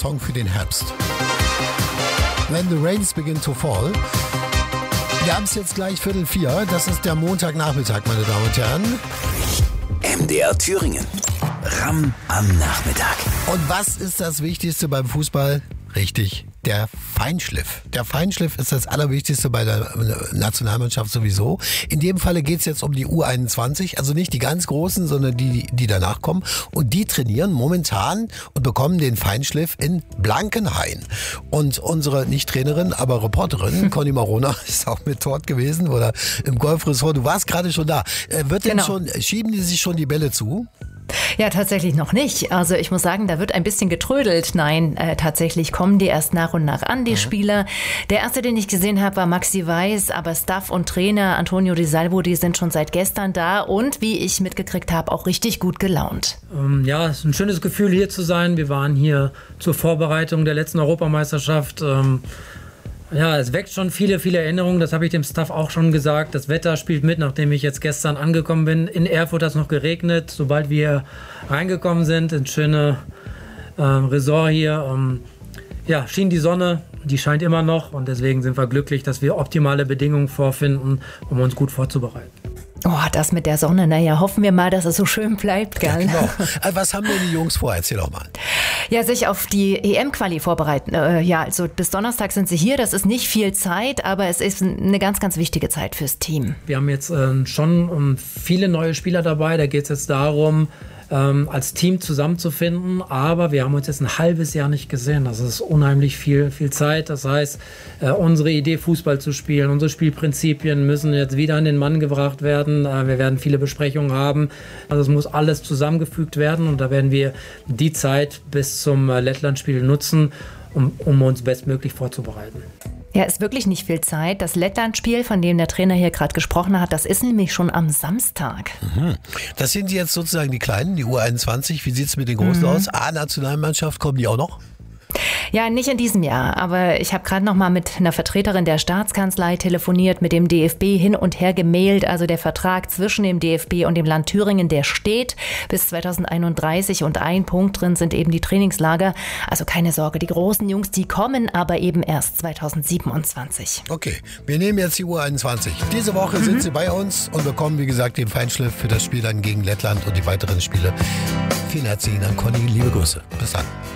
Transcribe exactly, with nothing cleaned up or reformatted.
Song für den Herbst. When the Rains Begin to Fall. Wir haben es jetzt gleich Viertel vier. Das ist der Montagnachmittag, meine Damen und Herren. M D R Thüringen. Ram am Nachmittag. Und was ist das Wichtigste beim Fußball? Richtig, der Feinschliff. Der Feinschliff ist das Allerwichtigste bei der Nationalmannschaft sowieso. In dem Falle geht es jetzt um die U einundzwanzig, also nicht die ganz Großen, sondern die, die danach kommen. Und die trainieren momentan und bekommen den Feinschliff in Blankenhain. Und unsere, nicht Trainerin, aber Reporterin, Conny Marona, ist auch mit dort gewesen oder im Golfressort. Du warst gerade schon da. Wird denn Genau. schon, schieben die sich schon die Bälle zu? Ja, tatsächlich noch nicht. Also ich muss sagen, da wird ein bisschen getrödelt. Nein, äh, tatsächlich kommen die erst nach und nach an, die mhm. Spieler. Der erste, den ich gesehen habe, war Maxi Weiß, aber Staff und Trainer Antonio Di Salvo, die sind schon seit gestern da und, wie ich mitgekriegt habe, auch richtig gut gelaunt. Ähm, ja, es ist ein schönes Gefühl, hier zu sein. Wir waren hier zur Vorbereitung der letzten Europameisterschaft. Ähm, Ja, es weckt schon viele, viele Erinnerungen. Das habe ich dem Staff auch schon gesagt. Das Wetter spielt mit, nachdem ich jetzt gestern angekommen bin. In Erfurt hat es noch geregnet. Sobald wir reingekommen sind ins schöne äh, Resort hier, ähm, ja, schien die Sonne. Die scheint immer noch. Und deswegen sind wir glücklich, dass wir optimale Bedingungen vorfinden, um uns gut vorzubereiten. Oh, das mit der Sonne, naja, hoffen wir mal, dass es so schön bleibt, gell? Ja, genau. Was haben denn die Jungs vor? Erzähl doch mal. Ja, sich auf die E M-Quali vorbereiten. Äh, ja, also bis Donnerstag sind sie hier. Das ist nicht viel Zeit, aber es ist eine ganz, ganz wichtige Zeit fürs Team. Wir haben jetzt äh, schon um, viele neue Spieler dabei. Da geht es jetzt darum, ähm, als Team zusammenzufinden. Aber wir haben uns jetzt ein halbes Jahr nicht gesehen. Das ist unheimlich viel, viel Zeit. Das heißt, äh, unsere Idee, Fußball zu spielen, unsere Spielprinzipien müssen jetzt wieder an den Mann gebracht werden. Äh, wir werden viele Besprechungen haben. Also es muss alles zusammengefügt werden. Und da werden wir die Zeit bis zum äh, Lettland-Spiel nutzen, um, um uns bestmöglich vorzubereiten. Ja, ist wirklich nicht viel Zeit. Das Lettland-Spiel, von dem der Trainer hier gerade gesprochen hat, das ist nämlich schon am Samstag. Mhm. Das sind jetzt sozusagen die Kleinen, die U einundzwanzig. Wie sieht es mit den Großen mhm. aus? A-Nationalmannschaft, kommen die auch noch? Ja, nicht in diesem Jahr, aber ich habe gerade noch mal mit einer Vertreterin der Staatskanzlei telefoniert, mit dem D F B hin und her gemailt. Also der Vertrag zwischen dem D F B und dem Land Thüringen, der steht bis zweitausendeinunddreißig und ein Punkt drin sind eben die Trainingslager. Also keine Sorge, die großen Jungs, die kommen aber eben erst zweitausendsiebenundzwanzig. Okay, wir nehmen jetzt die U einundzwanzig. Diese Woche mhm. sind sie bei uns und bekommen, wie gesagt, den Feinschliff für das Spiel dann gegen Lettland und die weiteren Spiele. Vielen herzlichen Dank, Conny. Liebe Grüße. Bis dann.